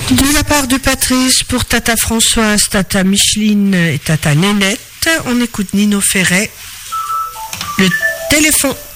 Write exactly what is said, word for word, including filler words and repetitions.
De la part de Patrice pour Tata Françoise, Tata Micheline et Tata Nénette, on écoute Nino Ferret, le téléphone.